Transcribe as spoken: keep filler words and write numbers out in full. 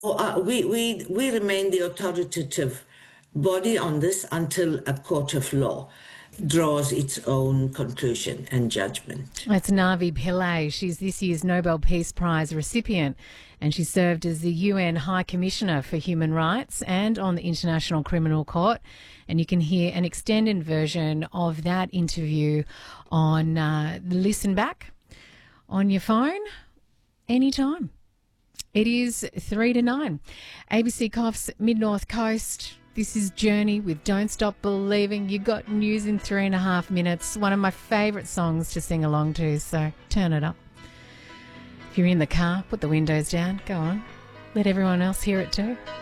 Oh, uh, we, we, we remain the authoritative body on this until a court of law draws its own conclusion and judgment. That's Navi Pillay. She's this year's Nobel Peace Prize recipient, and she served as the U N High Commissioner for Human Rights and on the International Criminal Court. And you can hear an extended version of that interview on uh, Listen Back on your phone anytime. It is three to nine. A B C Cough's Mid-North Coast. This is Journey with Don't Stop Believing. You got news in three and a half minutes. One of my favourite songs to sing along to, so turn it up. If you're in the car, put the windows down. Go on. Let everyone else hear it too.